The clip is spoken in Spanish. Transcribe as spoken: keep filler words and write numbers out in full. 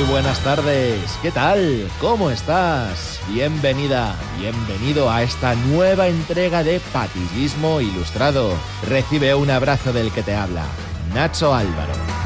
buenas tardes. ¿Qué tal? ¿Cómo estás? Bienvenida, bienvenido a esta nueva entrega de Patillismo Ilustrado. Recibe un abrazo del que te habla, Nacho Álvaro.